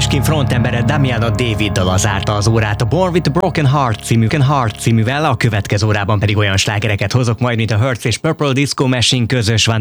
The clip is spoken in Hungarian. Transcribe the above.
Måneskin frontembere Damiano Daviddal az zárta az órát a Born with a Broken Heart cíművel, a következő órában pedig olyan slágereket hozok majd, mint a Hurts és Purple Disco Machine közös One